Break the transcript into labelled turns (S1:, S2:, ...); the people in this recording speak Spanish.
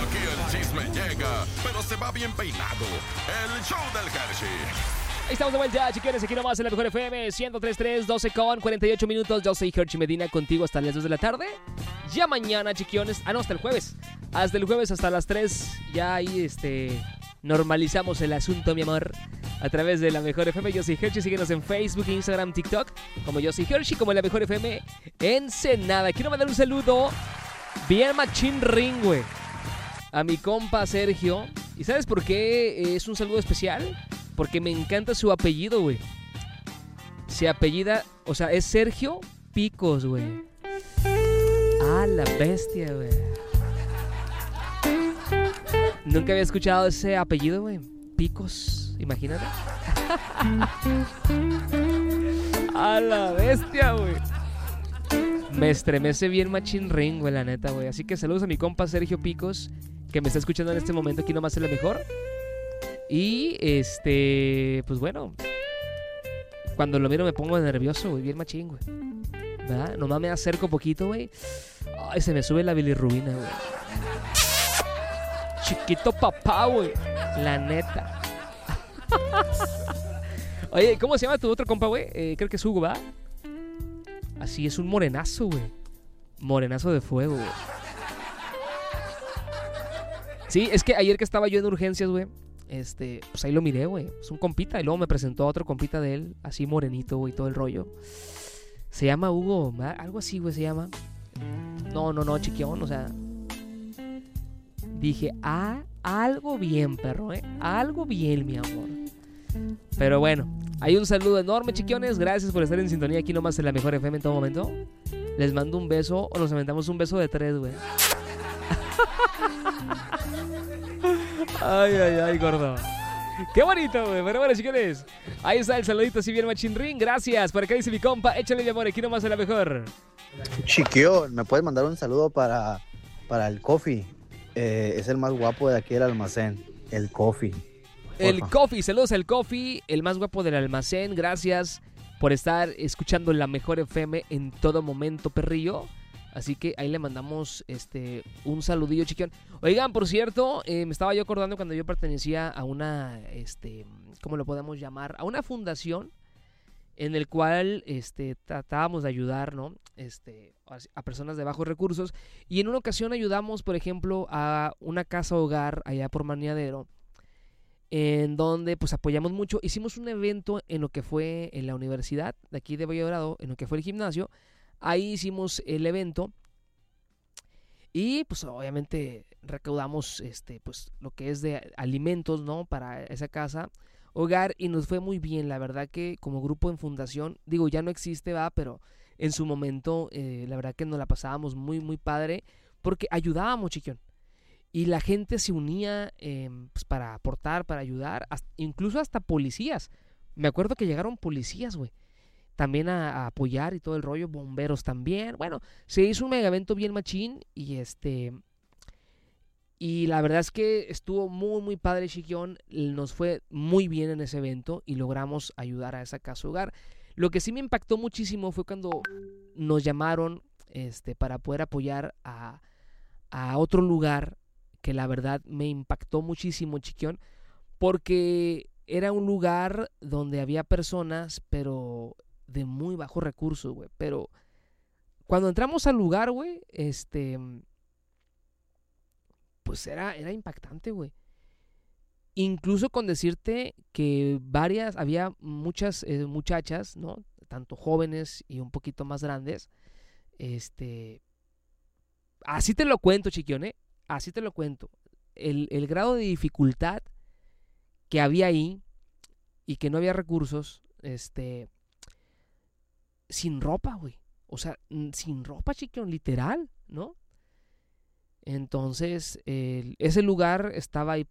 S1: Aquí el chisme llega, pero se va bien peinado. El show del Hershey.
S2: Ahí estamos de vuelta, chiquines, aquí nomás en la Mejor FM 103.3, 12 con 48 minutos. Yo soy Hershey Medina, contigo hasta las 2 de la tarde. Ya mañana, chiquiones, hasta el jueves. Hasta el jueves, hasta las 3. Ya ahí, normalizamos el asunto, mi amor. A través de la Mejor FM, yo soy Hershey. Síguenos en Facebook, Instagram, TikTok. Como yo soy Hershey, como la Mejor FM Ensenada. Quiero mandar un saludo bien machín ring, güey, a mi compa Sergio. ¿Y sabes por qué es un saludo especial? Porque me encanta su apellido, güey. Se apellida, o sea, es Sergio Picos, güey. Ah, la bestia, güey. Nunca había escuchado ese apellido, güey. Picos, imagínate. A la bestia, güey. Me estremece bien machín ring, güey, la neta, güey. Así que saludos a mi compa Sergio Picos, que me está escuchando en este momento aquí nomás en la Mejor. Y pues bueno, cuando lo miro me pongo nervioso, güey, bien machín, güey. ¿Verdad? Nomás me acerco poquito, güey. Ay, se me sube la bilirrubina, güey. Chiquito papá, güey. La neta. Oye, ¿cómo se llama tu otro compa, güey? Creo que es Hugo, ¿verdad? Así, es un morenazo, güey. Morenazo de fuego, güey. Sí, es que ayer que estaba yo en urgencias, güey, pues ahí lo miré, güey. Es un compita. Y luego me presentó a otro compita de él, así morenito, güey, todo el rollo. Se llama Hugo, algo así, güey, se llama. No, chiquión, o sea. Dije, algo bien, perro, algo bien, mi amor. Pero bueno, hay un saludo enorme, chiquiones. Gracias por estar en sintonía aquí nomás en la Mejor FM en todo momento. Les mando un beso, o nos aventamos un beso de 3, güey. Ay, gordo. Qué bonito, güey. Pero bueno, chiquiones, ahí está el saludito así bien machín ring. Gracias. Por acá dice mi compa, échale, mi amor, aquí nomás en la Mejor.
S3: Chiquión, ¿me puedes mandar un saludo para el Coffee? Es el más guapo de aquí del almacén. El Coffee.
S2: El Coffee, saludos al Coffee, el más guapo del almacén. Gracias por estar escuchando la Mejor FM en todo momento, perrillo. Así que ahí le mandamos un saludillo, chiquión. Oigan, por cierto, me estaba yo acordando cuando yo pertenecía a una, ¿cómo lo podemos llamar? A una fundación en el cual tratábamos de ayudar, ¿no? A personas de bajos recursos. Y en una ocasión ayudamos, por ejemplo, a una casa hogar allá por Maniadero, en donde pues apoyamos mucho. Hicimos un evento en lo que fue en la universidad de aquí de Valle Dorado, en lo que fue el gimnasio. Ahí hicimos el evento y pues obviamente recaudamos pues lo que es de alimentos, ¿no? Para esa casa hogar, y nos fue muy bien. La verdad que como grupo en fundación, digo, ya no existe, va, pero en su momento la verdad que nos la pasábamos muy muy padre, porque ayudábamos, chiquión, y la gente se unía pues para aportar, para ayudar, incluso hasta policías. Me acuerdo que llegaron policías, güey, también a apoyar y todo el rollo, bomberos también. Bueno, se hizo un mega evento bien machín y y la verdad es que estuvo muy muy padre, chiquión. Nos fue muy bien en ese evento y logramos ayudar a esa casa hogar. Lo que sí me impactó muchísimo fue cuando nos llamaron para poder apoyar a otro lugar, que la verdad me impactó muchísimo, chiquión, porque era un lugar donde había personas, pero de muy bajos recursos, güey. Pero cuando entramos al lugar, güey, pues era impactante, güey. Incluso con decirte que había muchas muchachas, ¿no? Tanto jóvenes y un poquito más grandes. Así te lo cuento, chiquión, así te lo cuento. El grado de dificultad que había ahí y que no había recursos, sin ropa, güey. O sea, sin ropa, chiquión, literal, ¿no? Entonces, ese lugar estaba ahí